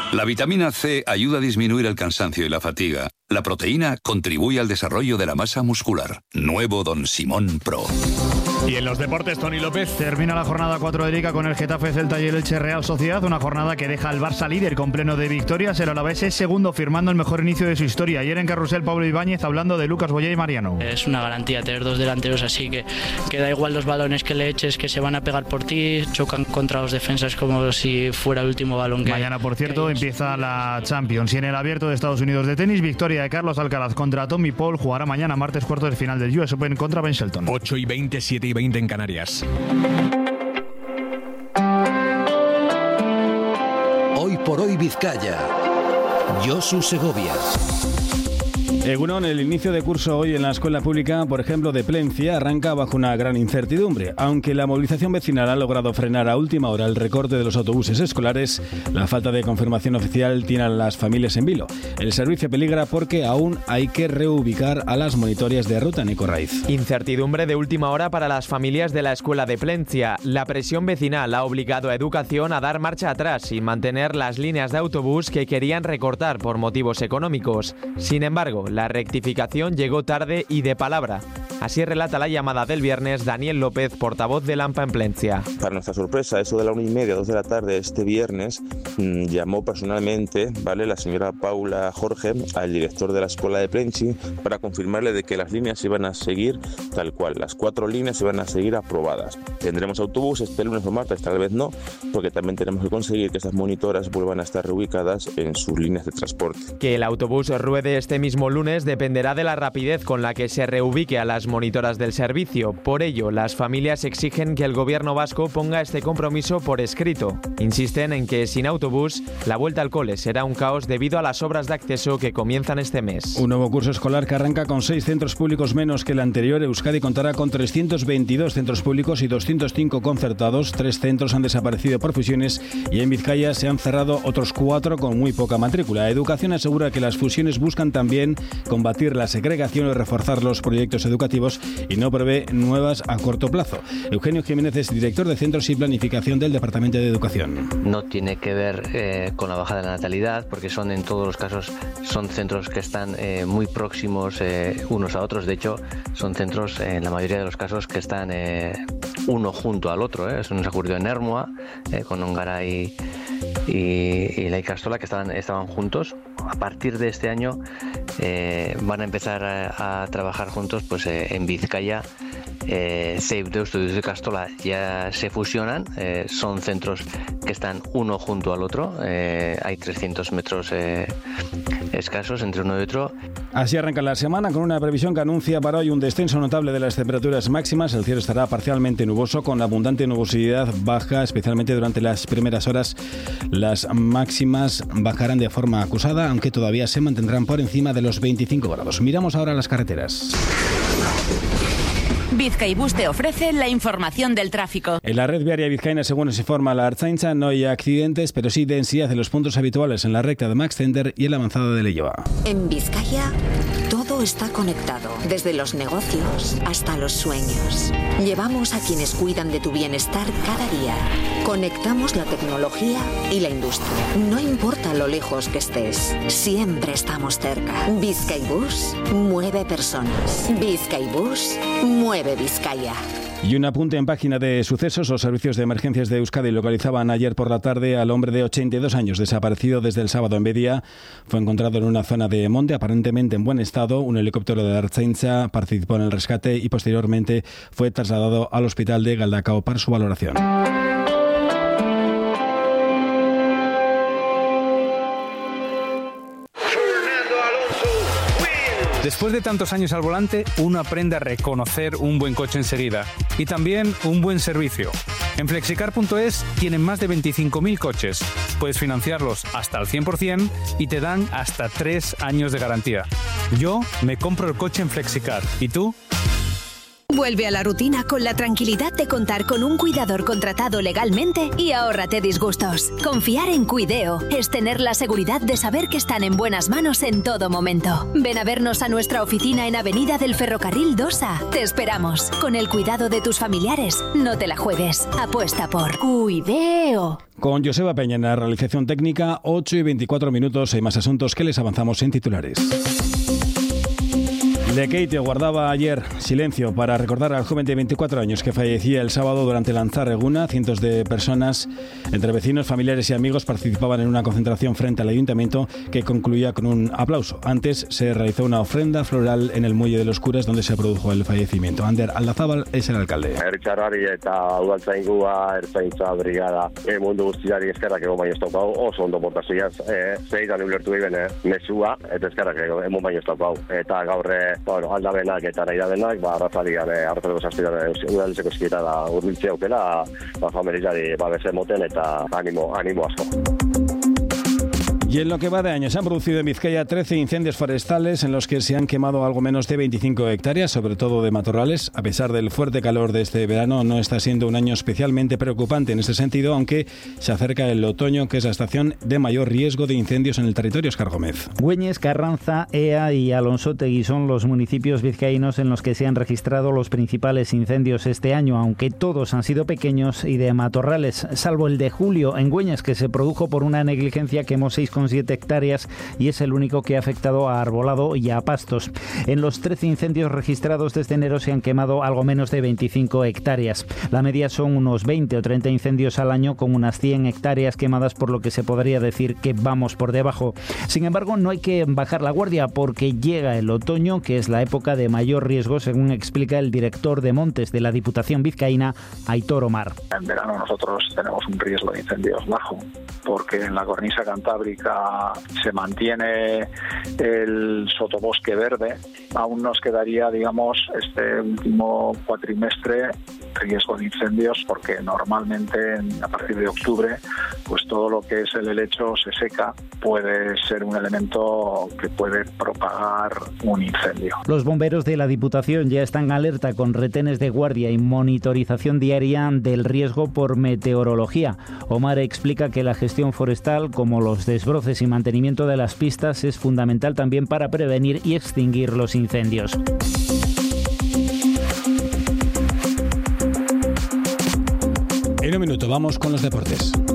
La vitamina C ayuda a disminuir el cansancio y la fatiga. La proteína contribuye al desarrollo de la masa muscular. Nuevo Don Simón Pro. Y en los deportes, Toni López. Termina la jornada 4 de Liga con el Getafe, Celta y el Elche Real Sociedad. Una jornada que deja al Barça líder con pleno de victorias. El Alavés es segundo, firmando el mejor inicio de su historia. Ayer en Carrusel, Pablo Ibáñez hablando de Lucas Boyé y Mariano. Es una garantía tener dos delanteros así, que da igual los balones que le eches, que se van a pegar por ti, chocan contra los defensas como si fuera el último balón que mañana, por cierto, empieza la Champions. Y en el Abierto de Estados Unidos de tenis, victoria de Carlos Alcaraz contra Tommy Paul. Jugará mañana, martes, cuartos de final del US Open contra Ben Shelton. 8:20, 7:20 en Canarias. Hoy por hoy Vizcaya. Josu Segovia. Egunon, el inicio de curso hoy en la escuela pública, por ejemplo, de Plencia, arranca bajo una gran incertidumbre. Aunque la movilización vecinal ha logrado frenar a última hora el recorte de los autobuses escolares, la falta de confirmación oficial tiene a las familias en vilo. El servicio peligra porque aún hay que reubicar a las monitorias de ruta, Nico Raiz. Incertidumbre de última hora para las familias de la escuela de Plencia. La presión vecinal ha obligado a Educación a dar marcha atrás y mantener las líneas de autobús que querían recortar por motivos económicos. Sin embargo, la rectificación llegó tarde y de palabra. Así relata la llamada del viernes Daniel López, portavoz de AMPA en Plencia. Para nuestra sorpresa, eso de la 1:30, 2 de la tarde este viernes, llamó personalmente, la señora Paula Jorge al director de la escuela de Plenchi para confirmarle de que las líneas iban a seguir tal cual. Las 4 líneas iban a seguir aprobadas. Tendremos autobuses este lunes o martes, tal vez no, porque también tenemos que conseguir que esas monitoras vuelvan a estar reubicadas en sus líneas de transporte. Que el autobús ruede este mismo lunes dependerá de la rapidez con la que se reubique a las monitoras del servicio. Por ello, las familias exigen que el gobierno vasco ponga este compromiso por escrito. Insisten en que sin autobús, la vuelta al cole será un caos debido a las obras de acceso que comienzan este mes. Un nuevo curso escolar que arranca con 6 centros públicos menos que el anterior. Euskadi contará con 322 centros públicos y 205 concertados. 3 centros han desaparecido por fusiones y en Vizcaya se han cerrado otros 4 con muy poca matrícula. Educación asegura que las fusiones buscan también combatir la segregación y reforzar los proyectos educativos y no prevé nuevas a corto plazo. Eugenio Jiménez es director de Centros y Planificación del Departamento de Educación. No tiene que ver con la bajada de la natalidad, porque en todos los casos son centros que están muy próximos unos a otros. De hecho, son centros en la mayoría de los casos que están uno junto al otro. Eso nos ocurrió en Ermua, con Ongaray y la Ikastola, que estaban juntos. A partir de este año van a empezar a trabajar juntos en Vizcaya. CEIP Deusto y Ikastola ya se fusionan, son centros que están uno junto al otro, hay 300 metros escasos entre uno y otro. Así arranca la semana con una previsión que anuncia para hoy un descenso notable de las temperaturas máximas. El cielo estará parcialmente nuboso con abundante nubosidad baja, especialmente durante las primeras horas. Las máximas bajarán de forma acusada, aunque todavía se mantendrán por encima de los 25 grados. Miramos ahora las carreteras. Bizkaibus te ofrece la información del tráfico. En la red viaria vizcaína, según nos informa la Ertzaintza, no hay accidentes, pero sí densidad en los puntos habituales en la recta de Max Center y en la avanzada de Leioa. En Vizcaya, todo está conectado, desde los negocios hasta los sueños. Llevamos a quienes cuidan de tu bienestar cada día. Conectamos la tecnología y la industria. No importa lo lejos que estés, siempre estamos cerca. Bizkaibus mueve personas. Bizkaibus mueve Vizcaya. Y un apunte en página de sucesos. Los servicios de emergencias de Euskadi localizaban ayer por la tarde al hombre de 82 años, desaparecido desde el sábado en Bedia. Fue encontrado en una zona de monte, aparentemente en buen estado. Un helicóptero de la Ertzaintza participó en el rescate y posteriormente fue trasladado al hospital de Galdakao para su valoración. Después de tantos años al volante, uno aprende a reconocer un buen coche enseguida y también un buen servicio. En Flexicar.es tienen más de 25.000 coches. Puedes financiarlos hasta el 100% y te dan hasta 3 años de garantía. Yo me compro el coche en Flexicar. ¿Y tú? Vuelve a la rutina con la tranquilidad de contar con un cuidador contratado legalmente y ahórrate disgustos. Confiar en Cuideo es tener la seguridad de saber que están en buenas manos en todo momento. Ven a vernos a nuestra oficina en Avenida del Ferrocarril 2A. Te esperamos. Con el cuidado de tus familiares, no te la juegues. Apuesta por Cuideo. Con Joseba Peña en la realización técnica, 8:24. Hay más asuntos que les avanzamos en titulares. Lekeitio guardaba ayer silencio para recordar al joven de 24 años que fallecía el sábado durante Lanzarreguna. Cientos de personas, entre vecinos, familiares y amigos, participaban en una concentración frente al ayuntamiento que concluía con un aplauso. Antes se realizó una ofrenda floral en el Muelle de los Curas, donde se produjo el fallecimiento. Ander Aldazábal es el alcalde. Ertzaintzari eta udaltzaingua, ertzaintza brigada, mundu guztiari eskerrak egon baino ez daukau, oso ondo portazioaz, zeidan ulertu egin mesua, eta eskerrak egon baino ez daukau. Eta gaur aldabenak eta nahi dabenak, arratzarian, arratzareko zazpidan udaltzeko eskita da urbiltzea aukela, familiari babese moten eta animo asko. Y en lo que va de año se han producido en Vizcaya 13 incendios forestales en los que se han quemado algo menos de 25 hectáreas, sobre todo de matorrales. A pesar del fuerte calor de este verano, no está siendo un año especialmente preocupante en ese sentido, aunque se acerca el otoño, que es la estación de mayor riesgo de incendios en el territorio. Óscar Gómez. Güeñes, Carranza, Ea y Alonsotegui son los municipios vizcaínos en los que se han registrado los principales incendios este año, aunque todos han sido pequeños y de matorrales, salvo el de julio en Güeñes, que se produjo por una negligencia, quemó 6,7 hectáreas y es el único que ha afectado a arbolado y a pastos. En los 13 incendios registrados desde enero se han quemado algo menos de 25 hectáreas. La media son unos 20 o 30 incendios al año, con unas 100 hectáreas quemadas, por lo que se podría decir que vamos por debajo. Sin embargo, no hay que bajar la guardia porque llega el otoño, que es la época de mayor riesgo, según explica el director de Montes de la Diputación vizcaína, Aitor Omar. En verano nosotros tenemos un riesgo de incendios bajo, porque en la cornisa cantábrica se mantiene el sotobosque verde. Aún nos quedaría, digamos, este último cuatrimestre riesgo de incendios, porque normalmente a partir de octubre pues todo lo que es el helecho se seca. Puede ser un elemento que puede propagar un incendio. Los bomberos de la Diputación ya están alerta, con retenes de guardia y monitorización diaria del riesgo por meteorología. Omar explica que la gestión forestal, como los desbroces y mantenimiento de las pistas, es fundamental también para prevenir y extinguir los incendios. En un minuto vamos con los deportes.